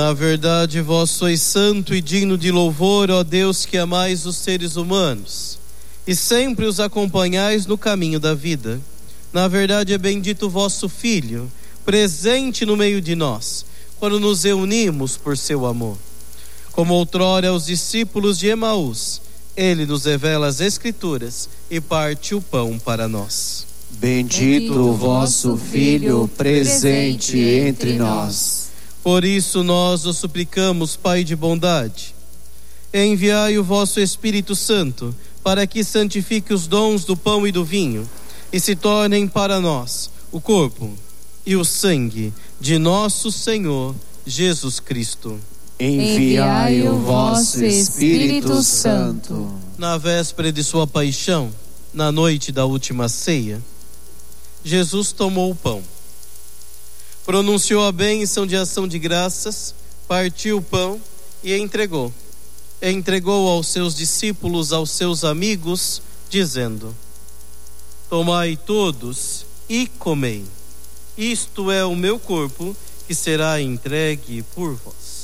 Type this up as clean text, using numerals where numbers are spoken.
Na verdade, vós sois santo e digno de louvor, ó Deus, que amais os seres humanos e sempre os acompanhais no caminho da vida. Na verdade, é bendito o vosso Filho, presente no meio de nós, quando nos reunimos por seu amor. Como outrora aos discípulos de Emaús, ele nos revela as Escrituras e parte o pão para nós. Bendito o vosso Filho, presente entre nós. Por isso nós o suplicamos, Pai de bondade, enviai o vosso Espírito Santo, para que santifique os dons do pão e do vinho, e se tornem para nós o corpo e o sangue de nosso Senhor Jesus Cristo. Enviai o vosso Espírito Santo. Na véspera de sua paixão, na noite da última ceia, Jesus tomou o pão, pronunciou a bênção de ação de graças, partiu o pão e entregou. Entregou aos seus discípulos, aos seus amigos, dizendo: tomai todos e comei. Isto é o meu corpo, que será entregue por vós.